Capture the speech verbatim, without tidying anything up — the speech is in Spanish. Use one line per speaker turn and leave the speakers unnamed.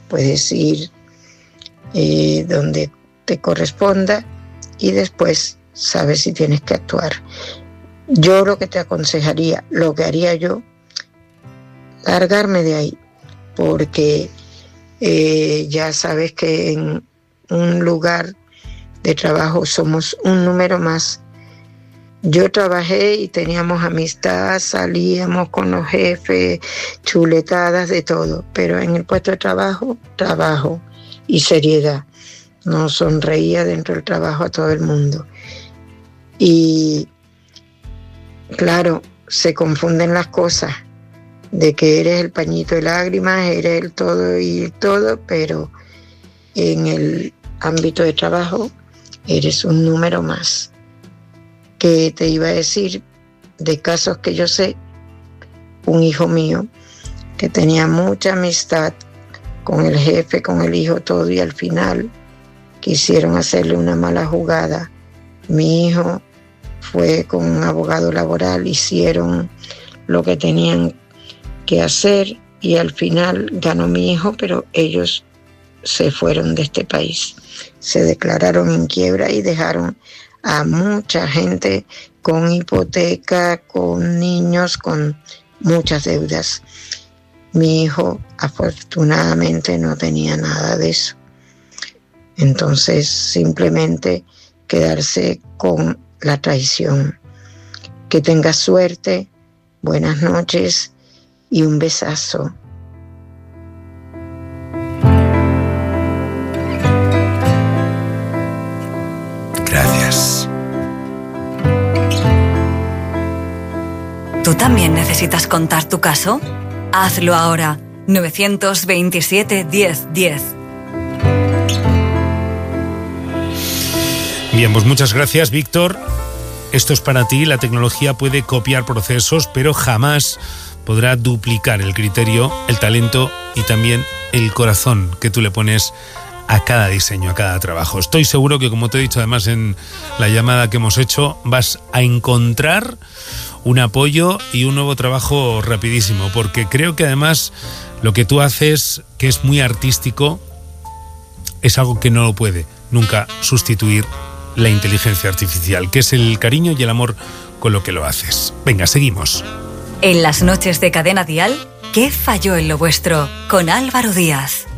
puedes ir eh, donde te corresponda y después sabes si tienes que actuar. Yo lo que te aconsejaría, lo que haría yo, largarme de ahí, porque eh, ya sabes que en un lugar de trabajo somos un número más. Yo trabajé y teníamos amistad, salíamos con los jefes, chuletadas, de todo, pero en el puesto de trabajo, trabajo y seriedad. No sonreía dentro del trabajo a todo el mundo. Y claro, se confunden las cosas, de que eres el pañito de lágrimas, eres el todo y el todo, pero en el ámbito de trabajo eres un número más. Que te iba a decir de casos que yo sé, un hijo mío que tenía mucha amistad con el jefe, con el hijo, todo, y al final quisieron hacerle una mala jugada. Mi hijo fue con un abogado laboral, hicieron lo que tenían que hacer y al final ganó mi hijo, pero ellos se fueron de este país. Se declararon en quiebra y dejaron a mucha gente con hipoteca, con niños, con muchas deudas. Mi hijo afortunadamente no tenía nada de eso. Entonces simplemente quedarse con la traición. Que tengas suerte, buenas noches y un besazo.
Gracias.
¿Tú también necesitas contar tu caso? Hazlo ahora. nueve dos siete, diez, diez.
Bien, pues muchas gracias, Víctor. Esto es para ti. La tecnología puede copiar procesos, pero jamás podrá duplicar el criterio, el talento y también el corazón que tú le pones a cada diseño, a cada trabajo. Estoy seguro que, como te he dicho además en la llamada que hemos hecho, vas a encontrar un apoyo y un nuevo trabajo rapidísimo, porque creo que además lo que tú haces, que es muy artístico, es algo que no lo puede nunca sustituir la inteligencia artificial, que es el cariño y el amor con lo que lo haces. Venga, seguimos.
En las noches de Cadena Dial, ¿qué falló en lo vuestro? Con Álvaro Díaz.